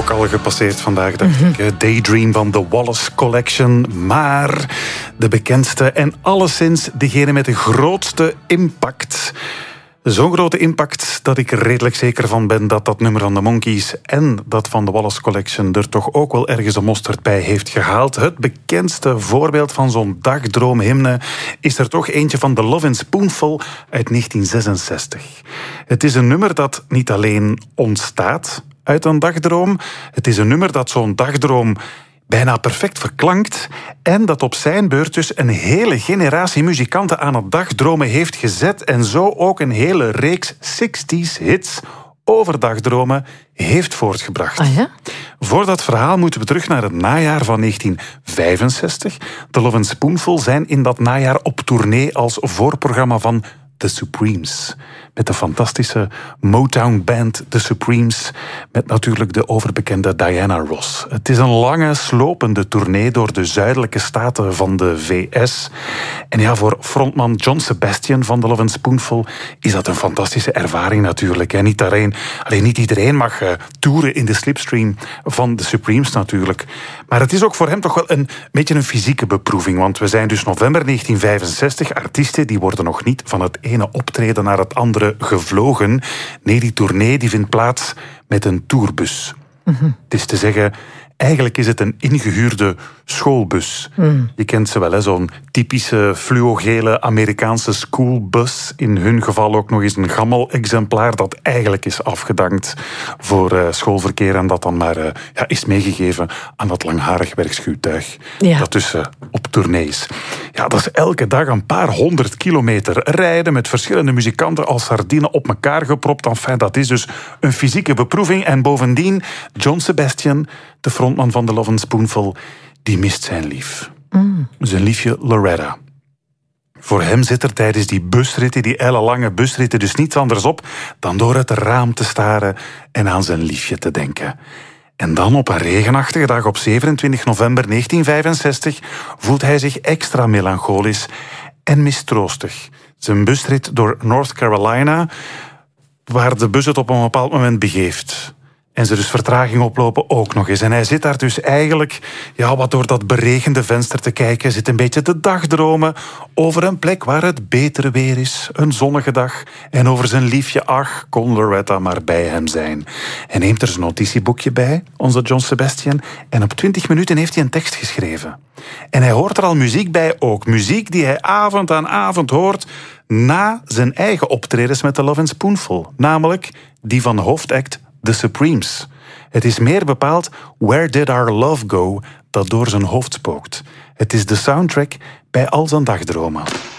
ook al gepasseerd vandaag, dacht ik. Daydream van The Wallace Collection. Maar de bekendste en alleszins degene met de grootste impact. Zo'n grote impact dat ik er redelijk zeker van ben dat dat nummer van de Monkees en dat van de Wallace Collection er toch ook wel ergens een mosterd bij heeft gehaald. Het bekendste voorbeeld van zo'n dagdroomhymne is er toch eentje van The Lovin' Spoonful uit 1966. Het is een nummer dat niet alleen ontstaat uit een dagdroom. Het is een nummer dat zo'n dagdroom bijna perfect verklankt en dat op zijn beurt dus een hele generatie muzikanten aan het dagdromen heeft gezet en zo ook een hele reeks 60s hits over dagdromen heeft voortgebracht. Ah, ja? Voor dat verhaal moeten we terug naar het najaar van 1965. The Lovin' Spoonful zijn in dat najaar op tournee als voorprogramma van The Supremes. Met de fantastische Motown-band The Supremes. Met natuurlijk de overbekende Diana Ross. Het is een lange, slopende tournee door de zuidelijke staten van de VS. En ja, voor frontman John Sebastian van The Lovin' Spoonful is dat een fantastische ervaring natuurlijk. En niet iedereen mag toeren in de slipstream van The Supremes natuurlijk. Maar het is ook voor hem toch wel een beetje een fysieke beproeving. Want we zijn dus november 1965. Artiesten die worden nog niet van het ene optreden naar het andere gevlogen. Nee, die tournee die vindt plaats met een tourbus. Het is te zeggen, eigenlijk is het een ingehuurde schoolbus. Je kent ze wel, hè? Zo'n typische fluogele Amerikaanse schoolbus. In hun geval ook nog eens een gammel exemplaar dat eigenlijk is afgedankt voor schoolverkeer en dat dan maar is meegegeven aan dat langharig werkschuwtuig dat tussen op tournee is. Ja, dat is elke dag een paar 100 kilometer rijden met verschillende muzikanten als sardine op elkaar gepropt. Enfin, dat is dus een fysieke beproeving. En bovendien, John Sebastian, de frontman van The Lovin' Spoonful, die mist zijn lief. Zijn liefje Loretta. Voor hem zit er tijdens die busritten, die ellenlange busritten, dus niets anders op dan door het raam te staren en aan zijn liefje te denken. En dan op een regenachtige dag op 27 november 1965 voelt hij zich extra melancholisch en mistroostig. Zijn busrit door North Carolina, waar de bus het op een bepaald moment begeeft. En ze dus vertraging oplopen ook nog eens. En hij zit daar dus eigenlijk wat door dat beregende venster te kijken. Zit een beetje te dagdromen over een plek waar het beter weer is. Een zonnige dag. En over zijn liefje, ach, kon Loretta maar bij hem zijn. Hij neemt er zijn notitieboekje bij, onze John Sebastian. En op 20 minuten heeft hij een tekst geschreven. En hij hoort er al muziek bij ook. Muziek die hij avond aan avond hoort na zijn eigen optredens met The Lovin' Spoonful. Namelijk die van de hoofdact The Supremes. Het is meer bepaald Where Did Our Love Go dat door zijn hoofd spookt. Het is de soundtrack bij al zijn dagdromen.